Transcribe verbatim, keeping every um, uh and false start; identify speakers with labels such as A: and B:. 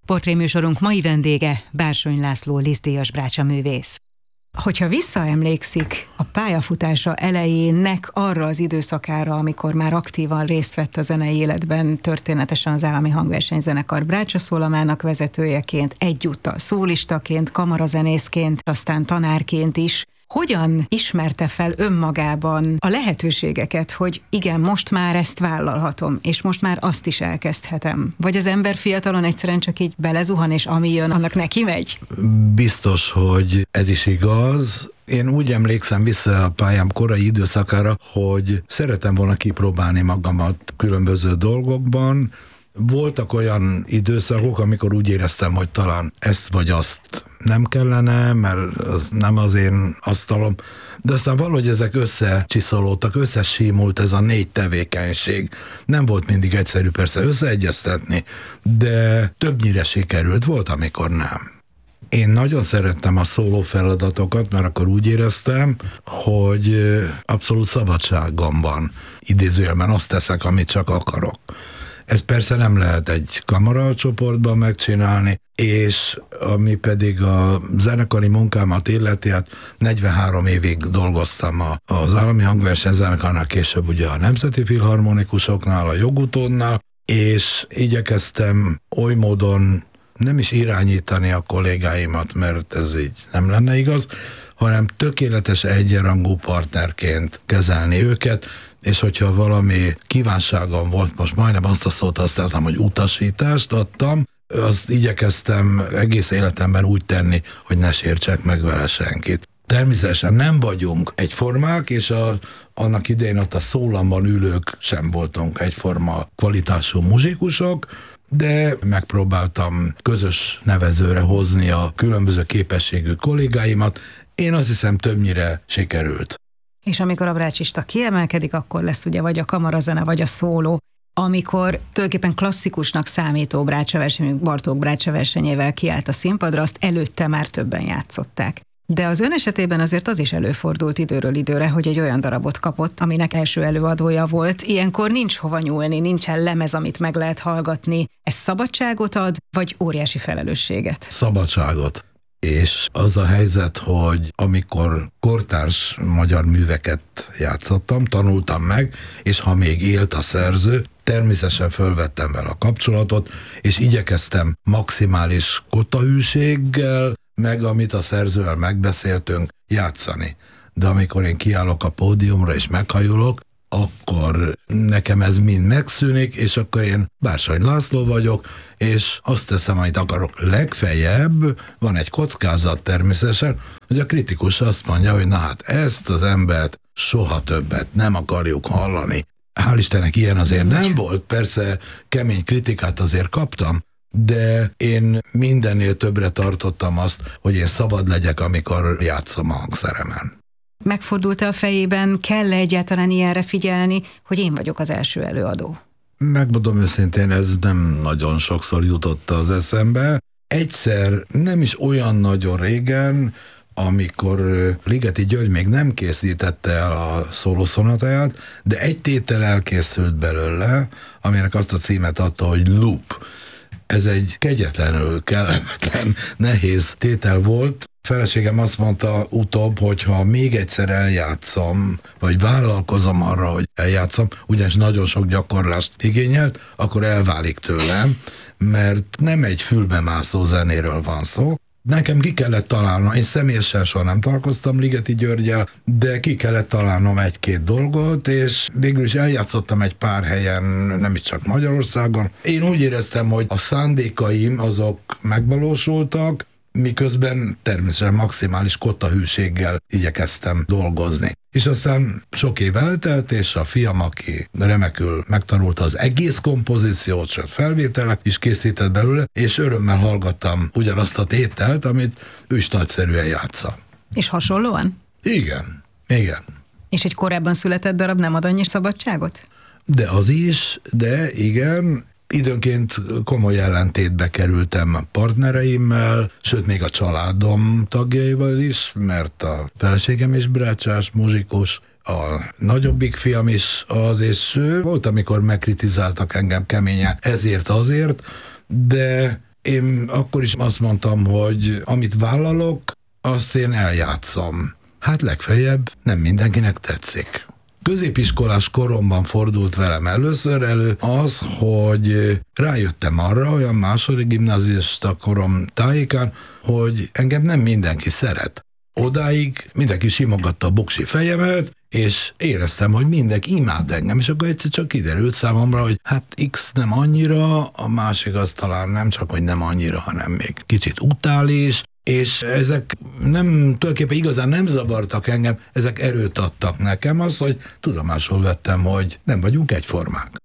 A: Portréműsorunk mai vendége Bársony László Liszt-díjas brácsaművész. Hogyha visszaemlékszik a pályafutása elejének arra az időszakára, amikor már aktívan részt vett a zenei életben, történetesen az Állami Hangversenyzenekar brácsaszólamának vezetőjeként, egyúttal szólistaként, kamarazenészként, aztán tanárként is, hogyan ismerte fel önmagában a lehetőségeket, hogy igen, most már ezt vállalhatom, és most már azt is elkezdhetem? Vagy az ember fiatalon egyszerűen csak így belezuhan, és ami jön, annak neki megy?
B: Biztos, hogy ez is igaz. Én úgy emlékszem vissza a pályám korai időszakára, hogy szeretem volna kipróbálni magamat különböző dolgokban. Voltak olyan időszakok, amikor úgy éreztem, hogy talán ezt vagy azt nem kellene, mert az nem az én asztalom, de aztán valahogy ezek összecsiszolódtak, összesímult ez a négy tevékenység. Nem volt mindig egyszerű persze összeegyeztetni, de többnyire sikerült, volt, amikor nem. Én nagyon szerettem a szóló feladatokat, mert akkor úgy éreztem, hogy abszolút szabadságom van. Idézőjelben azt teszek, amit csak akarok. Ez persze nem lehet egy kamaracsoportban megcsinálni, és ami pedig a zenekari munkámat illeti, hát negyvenhárom évig dolgoztam az Állami Hangversenyzenekarnál, később ugye a Nemzeti Filharmonikusoknál, a Jogutónnál, és igyekeztem oly módon nem is irányítani a kollégáimat, mert ez így nem lenne igaz, hanem tökéletes egyenrangú partnerként kezelni őket, és hogyha valami kívánságom volt, most majdnem azt a szót használtam, hogy utasítást adtam, azt igyekeztem egész életemben úgy tenni, hogy ne sértsek meg vele senkit. Természetesen nem vagyunk egyformák, és a, annak idején ott a szólamban ülők sem voltunk egyforma kvalitású muzsikusok, de megpróbáltam közös nevezőre hozni a különböző képességű kollégáimat. Én azt hiszem, többnyire sikerült.
A: És amikor a brácsista kiemelkedik, akkor lesz ugye vagy a kamarazene, vagy a szóló. Amikor tulajdonképpen klasszikusnak számító brácsaverseny, Bartók brácsaversenyével kiállt a színpadra, azt előtte már többen játszották. De az ön esetében azért az is előfordult időről időre, hogy egy olyan darabot kapott, aminek első előadója volt. Ilyenkor nincs hova nyúlni, nincsen lemez, amit meg lehet hallgatni. Ez szabadságot ad, vagy óriási felelősséget?
B: Szabadságot. És az a helyzet, hogy amikor kortárs magyar műveket játszottam, tanultam meg, és ha még élt a szerző, természetesen fölvettem vele a kapcsolatot, és igyekeztem maximális kotahűséggel, meg amit a szerzővel megbeszéltünk, játszani. De amikor én kiállok a pódiumra és meghajolok, akkor nekem ez mind megszűnik, és akkor én Bársony László vagyok, és azt teszem, amit akarok. Legfeljebb van egy kockázat természetesen, hogy a kritikus azt mondja, hogy na hát ezt az embert soha többet nem akarjuk hallani. Hál' Istennek ilyen azért nem volt, persze kemény kritikát azért kaptam, de én mindennél többre tartottam azt, hogy én szabad legyek, amikor játszom a hangszeremen.
A: Megfordult-e a fejében, kell-e egyáltalán ilyenre figyelni, hogy én vagyok az első előadó?
B: Megmondom őszintén, ez nem nagyon sokszor jutott az eszembe. Egyszer, nem is olyan nagyon régen, amikor Ligeti György még nem készítette el a szólószonatáját, de egy tétel elkészült belőle, aminek azt a címet adta, hogy Loop. Ez egy kegyetlenül kellemetlen, nehéz tétel volt. Feleségem azt mondta utóbb, hogy ha még egyszer eljátszom, vagy vállalkozom arra, hogy eljátszom, ugyanis nagyon sok gyakorlást igényelt, akkor elválik tőlem, mert nem egy fülbemászó zenéről van szó. Nekem ki kellett találnom, én személyesen soha nem találkoztam Ligeti Györggyel, de ki kellett találnom egy-két dolgot, és végül is eljátszottam egy pár helyen, nem is csak Magyarországon. Én úgy éreztem, hogy a szándékaim azok megvalósultak, miközben természetesen maximális kotahűséggel igyekeztem dolgozni. És aztán sok év eltelt, és a fiam, aki remekül megtanulta az egész kompozíciót, sőt felvételek is készített belőle, és örömmel hallgattam ugyanazt a tételt, amit ő is nagyszerűen játsza.
A: És hasonlóan?
B: Igen, igen.
A: És egy korábban született darab nem ad annyi szabadságot?
B: De az is, de igen, időnként komoly ellentétbe kerültem a partnereimmel, sőt még a családom tagjaival is, mert a feleségem is brácsás, muzsikus, a nagyobbik fiam is az, és volt, amikor megkritizáltak engem keményen ezért azért, de Én akkor is azt mondtam, hogy amit vállalok, azt én eljátszom. Hát legfeljebb nem mindenkinek tetszik. Középiskolás koromban fordult velem először elő az, hogy rájöttem arra, olyan második gimnáziista korom tájékán, hogy engem nem mindenki szeret. Odáig mindenki simogatta a boksi fejemet, és éreztem, hogy mindenki imád engem, és akkor egyszer csak kiderült számomra, hogy hát X nem annyira, a másik az talán nem csak, hogy nem annyira, hanem még kicsit utál is, és ezek nem, tulajdonképpen igazán nem zavartak engem, ezek erőt adtak nekem, az, hogy tudomásul vettem, hogy nem vagyunk egyformák.